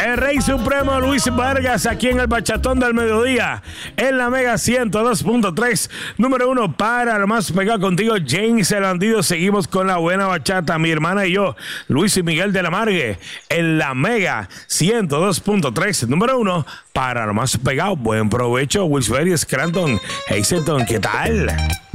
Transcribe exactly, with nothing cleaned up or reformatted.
El Rey Supremo Luis Vargas aquí en el Bachatón del Mediodía, en la Mega ciento dos punto tres, número uno para lo más pegado contigo, James el Bandido. Seguimos con la buena bachata, mi hermana y yo, Luis y Miguel de la Margue, en la Mega ciento dos punto tres, número uno para lo más pegado. Buen provecho, Wilsbury, Scranton, Hazleton, ¿qué tal?